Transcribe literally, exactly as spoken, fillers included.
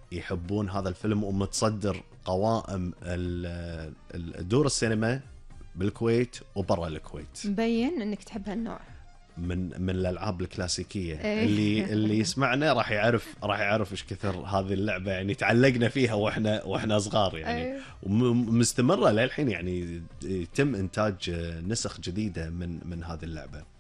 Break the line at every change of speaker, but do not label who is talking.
يحبون هذا الفيلم ومتصدر قوائم ال- الدور السينما بالكويت وبرا الكويت.
مبين انك تحب هالنوع
من من الالعاب الكلاسيكيه.
إيه.
اللي اللي يسمعنا راح يعرف راح يعرف ايش كثر هذه اللعبه يعني تعلقنا فيها واحنا واحنا صغار يعني.
إيه.
ومستمره للحين يعني، يتم انتاج نسخ جديده من من هذه اللعبه.